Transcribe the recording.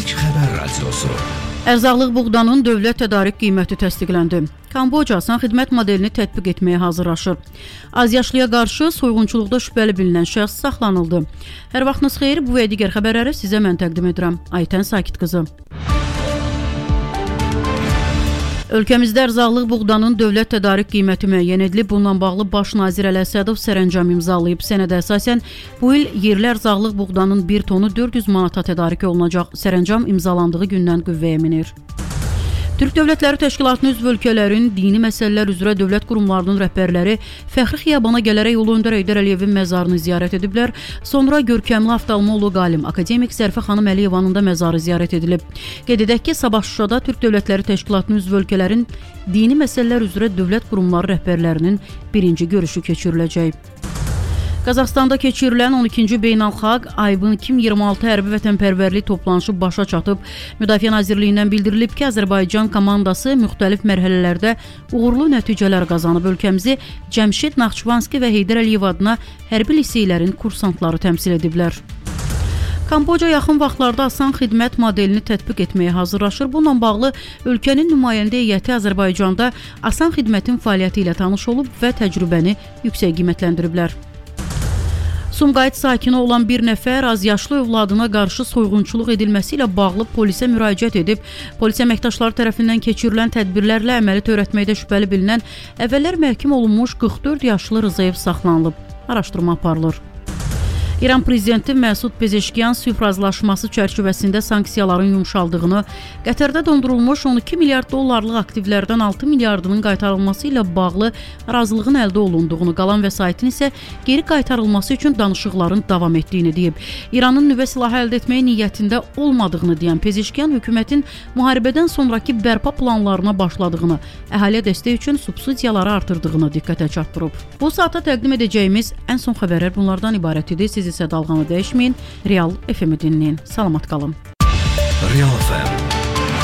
İlk Xəbər Radiosu. Ərzaqlıq buğdanın dövlət tədarik qiyməti təsdiqləndi. Kamboca asan xidmət modelini tətbiq etməyə hazırlaşır. Azyaşlıya qarşı soyğunçuluqda şübhəli bilinən şəxs saxlanıldı. Hər vaxtınız xeyir, bu və digər xəbərləri sizə mən təqdim edirəm. Aytən Sakit qızı. Ölkəmizdə ərzaqlıq buğdanın dövlət tədarik qiyməti müəyyən edilib. Bununla bağlı Baş nazir Əli Əsədov sərəncam imzalayıb. Sənədə əsasən bu il yerli ərzaqlıq buğdanın 1 tonu 400 manata tədarik olunacaq. Sərəncam imzalandığı gündən qüvvəyə minir. Türk Dövlətləri Təşkilatının üzv ölkələrin dini məsələlər üzrə dövlət qurumlarının rəhbərləri Fəxri Xiyabana gələrək Ulu Öndər Heydər Əliyevin məzarını ziyarət ediblər. Sonra görkəmli oftalmoloq alim akademik Zərfə xanım Əliyevanın da məzarı ziyarət edilib. Qeyd edək ki, sabah Şuşada Türk Dövlətləri Təşkilatının üzv ölkələrin dini məsələlər üzrə dövlət qurumları rəhbərlərinin birinci görüşü keçiriləcək. Qazaxstanda keçirilən 12-ci beynəlxalq Aybın 2026 hərbi vətənpərvərlik toplanışı başa çatıb. Müdafiə Nazirliyindən bildirilib ki, Azərbaycan komandası müxtəlif mərhələlərdə uğurlu nəticələr qazanıb. Ölkəmizi Cəmşid, Naxçıvanski və Heydər Əliyev adına hərbi liseylərin kursantları təmsil ediblər. Kamboca yaxın vaxtlarda asan xidmət modelini tətbiq etməyə hazırlaşır. Bununla bağlı ölkənin nümayəndə heyəti Azərbaycanda asan xidmətin fəaliyyəti ilə tanış olub və təcrübəni yüksək qiymətləndiriblər. Sumqayıt sakini olan bir nəfər azyaşlı övladına qarşı soyğunçuluq edilməsi ilə bağlı polisə müraciət edib. Polis əməkdaşları tərəfindən keçirilən tədbirlərlə əməli törətməkdə şübhəli bilinən əvvəllər məhkum olunmuş 44 yaşlı Rzayev saxlanılıb. Araşdırma aparılır. İran prezidenti Məsud Pezeşkiyan sülh razılaşması çərçivəsində sanksiyaların yumşaldığını, Qətərdə dondurulmuş 12 milyard dollarlıq aktivlərdən 6 milyardının qaytarılması ilə bağlı razılığın əldə olunduğunu, qalan vəsaitin isə geri qaytarılması üçün danışıqların davam etdiyini deyib. İranın nüvə silahı əldə etməyə niyyətində olmadığını deyən Pezeşkiyan hökumətin müharibədən sonraki bərpa planlarına başladığını, əhaliyə dəstək üçün subsidiyaları artırdığını diqqətə çatdırıb. Bu saata təqdim edəcəyimiz ən son xəbərlər bunlardan ibarət idi. Siz isə dalğanı dəyişməyin, Real FM-i dinləyin. Salamat qalın. Real FM